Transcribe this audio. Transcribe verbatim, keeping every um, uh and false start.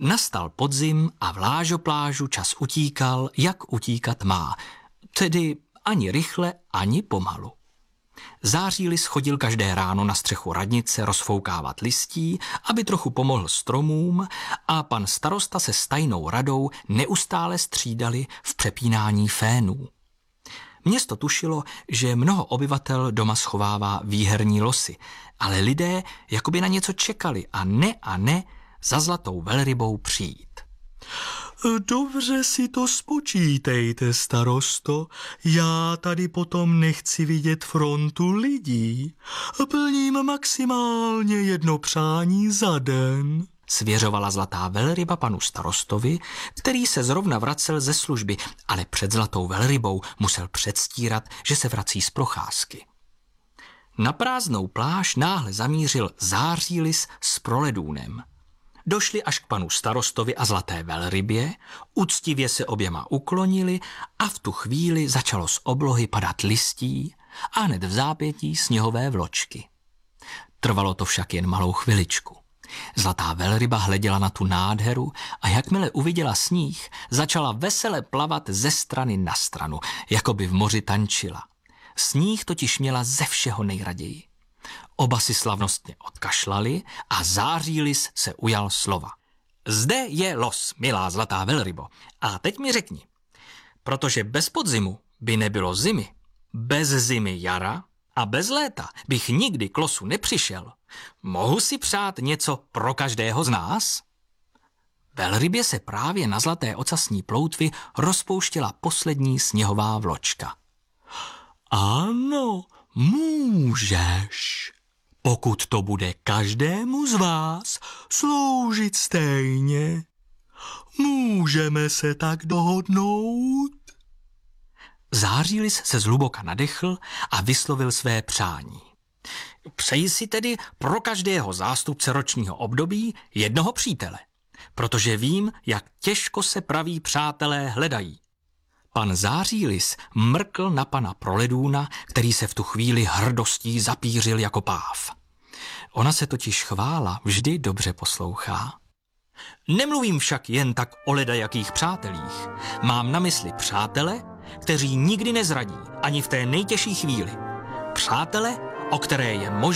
Nastal podzim a v lážoplážu čas utíkal, jak utíkat má, tedy ani rychle, ani pomalu. Zářílis chodil každé ráno na střechu radnice rozfoukávat listí, aby trochu pomohl stromům, a pan starosta se s tajnou radou neustále střídali v přepínání fénů. Město tušilo, že mnoho obyvatel doma schovává výherní losy, ale lidé jakoby na něco čekali a ne a ne za zlatou velrybou přijít. Dobře si to spočítejte, starosto. Já tady potom nechci vidět frontu lidí. Plním maximálně jedno přání za den, svěřovala zlatá velryba panu starostovi, který se zrovna vracel ze služby, ale před zlatou velrybou musel předstírat, že se vrací z procházky. Na prázdnou pláž náhle zamířil Zářílis s Proledůnem. Došli až k panu starostovi a zlaté velrybě, uctivě se oběma uklonili a v tu chvíli začalo z oblohy padat listí a hned v zápětí sněhové vločky. Trvalo to však jen malou chviličku. Zlatá velryba hleděla na tu nádheru a jakmile uviděla sníh, začala vesele plavat ze strany na stranu, jako by v moři tančila. Sníh totiž měla ze všeho nejraději. Oba si slavnostně odkašlali a Zářílis se ujal slova. Zde je los, milá zlatá velrybo. A teď mi řekni, protože bez podzimu by nebylo zimy, bez zimy jara a bez léta bych nikdy k losu nepřišel. Mohu si přát něco pro každého z nás? Velrybě se právě na zlaté ocasní ploutvy rozpouštěla poslední sněhová vločka. Ano, můžeš, pokud to bude každému z vás sloužit stejně. Můžeme se tak dohodnout? Zářílis se zhluboka nadechl a vyslovil své přání. Přeji si tedy pro každého zástupce ročního období jednoho přítele, protože vím, jak těžko se praví přátelé hledají. Pan Zářílis mrkl na pana Proledůna, který se v tu chvíli hrdostí zapířil jako páv. Ona se totiž chvála vždy dobře poslouchá. Nemluvím však jen tak o ledajakých přátelích. Mám na mysli přátele, kteří nikdy nezradí, ani v té nejtěžší chvíli. Přátele, o které je možné